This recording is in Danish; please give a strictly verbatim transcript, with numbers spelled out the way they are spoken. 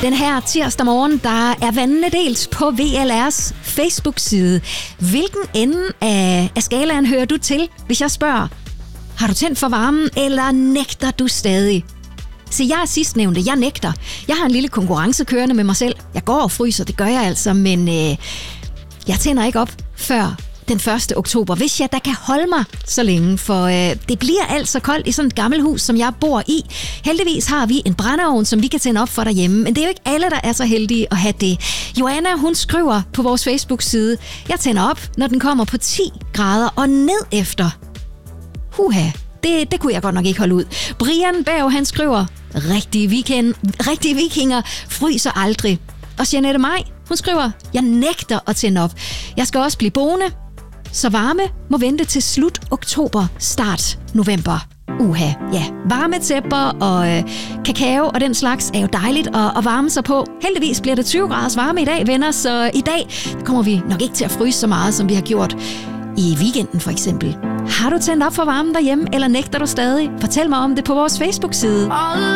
Den her tirsdag morgen, der er vandene delt på V L R's Facebook-side. Hvilken ende af, af skalaen hører du til, hvis jeg spørger, har du tændt for varmen, eller nægter du stadig? Så jeg er sidstnævnte, jeg nægter. Jeg har en lille konkurrence kørende med mig selv. Jeg går og fryser, det gør jeg altså, men øh, jeg tænder ikke op før den første oktober, hvis jeg da kan holde mig så længe, for øh, det bliver altså koldt i sådan et gammelt hus, som jeg bor i. Heldigvis har vi en brændeovn, som vi kan tænde op for derhjemme, men det er jo ikke alle, der er så heldige at have det. Joanna, hun skriver på vores Facebook-side, jeg tænder op, når den kommer på ti grader og ned efter. Huha, det, det kunne jeg godt nok ikke holde ud. Brian Berg, han skriver, rigtige, weekend, rigtige vikinger fryser aldrig. Og Jeanette Maj, hun skriver, jeg nægter at tænde op. Jeg skal også blive boende, så varme må vente til slut oktober, start november. Uha, ja, varmetæpper og øh, kakao og den slags er jo dejligt at, at varme sig på. Heldigvis bliver det tyve graders varme i dag, venner, så i dag kommer vi nok ikke til at fryse så meget, som vi har gjort i weekenden for eksempel. Har du tændt op for varmen derhjemme, eller nægter du stadig? Fortæl mig om det på vores Facebook-side.